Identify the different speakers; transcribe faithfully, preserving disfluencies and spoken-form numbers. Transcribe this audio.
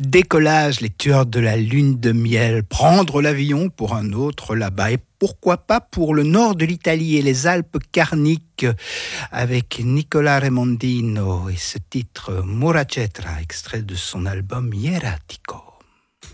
Speaker 1: Décollage, les tueurs de la lune de miel, prendre l'avion pour un autre là-bas et pourquoi pas pour le nord de l'Italie et les Alpes carniques avec Nicola Remondino et ce titre Muracetra, extrait de son album Hieratico.